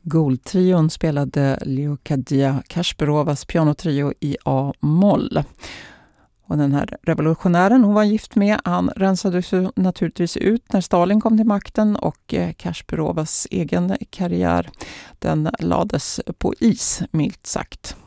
Gold-trion spelade Leocadia Kasparovas pianotrio i A-moll. Och den här revolutionären hon var gift med, han rensades naturligtvis ut när Stalin kom till makten, och Kasparovas egen karriär, den lades på is, milt sagt.